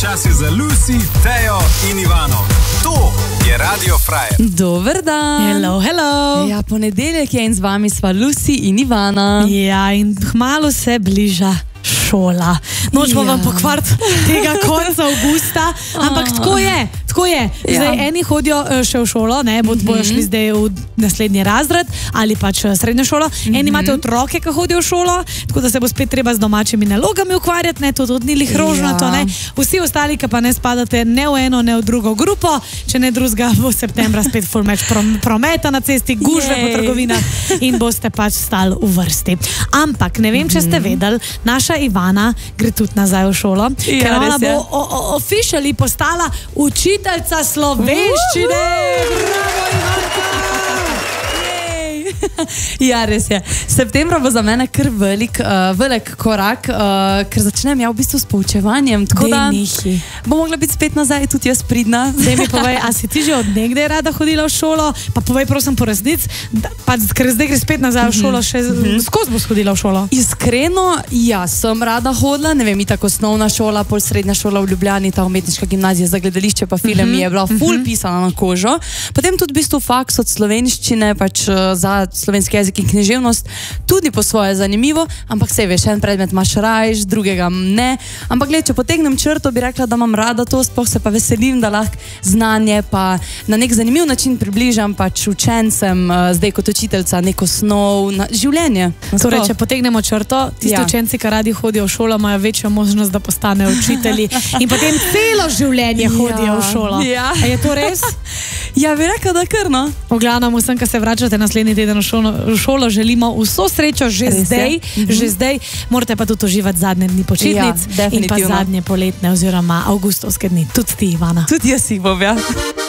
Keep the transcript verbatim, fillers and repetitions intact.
Čas je za Lucy, Tejo in Ivano. To je Radio Frajer. Dober dan. Hello, hello. Ja, ponedeljek je in z vami sva Lucy in Ivana. Ja, in hmalo se bliža šola. Nočemo Ja. vam pokvariti tega konca avgusta, ampak tako je, tako je. Zdaj, Ja. eni hodijo eh, še v šolo, ne, bod, bojo šli zdaj v naslednji razred ali pač eh, srednjo šolo. Eni imate otroke, ki hodijo v šolo, tako da se bo spet treba z domačimi nalogami ukvarjati, ne, to tudi ni lih rožnato, Ja. ne. Vsi ostali, ki pa ne spadate ne v eno, ne v drugo grupo, če ne drugega, bo septembra spet full meč prom prometa na cesti, gužve po Jej. trgovinah in boste pač stali v vrsti. Ampak ne vem, če ste vedeli, naša Ivana gre tudi nazaj v šolo, Ja, ker ona res je. bo o- o- officially postala učiteljica slovenščine. Bravo, Ivanka! Ja, res je. Septembra bo za mene kar velik, uh, velik korak, uh, ker začnem ja v bistvu s poučevanjem. Tako Dej da nehi. bo mogla biti spet nazaj, tudi jaz pridna. Zdaj mi povej, a si ti že od nekdaj rada hodila v šolo? Pa povej prosim po resnici, da- pa, ker zdaj gre spet nazaj v šolo, še skozi boš hodila v šolo. Iskreno, ja, sem rada hodila, ne vem, tako osnovna šola, pol srednja šola v Ljubljani, ta umetniška gimnazija za gledališče, pa film mi je bila ful pisana na kožo. Potem tudi v bistvu faks od slovenščine, pač uh, za slovenski jezik in književnost, tudi po svoje zanimivo, ampak sej veš, en predmet imaš rajš, drugega ne. Ampak gled, če potegnem črto, bi rekla, da imam rada to, sploh se pa veselim, da lahko znanje pa na nek zanimiv način približam pač učencem, uh, zdaj kot učiteljica, neko snov, na življenje. Torej, nasploh. če potegnemo črto, tisti Ja. učenci, ki radi hodijo v šolo, imajo večjo možnost, da postanejo učitelji in potem celo življenje hodijo v šolo. Ja. A je to res? Ja, bi rekla, da kar no. V glavnem, vsem, ki se vračate naslednji teden v šolo, v šolo želimo vso srečo že Res je. zdaj, že zdaj. Morate pa tudi uživati zadnje dni počitnic Ja, in pa definitivno. zadnje poletne oziroma avgustovske dni. Tudi ti, Ivana. Tudi jaz si bom, ja.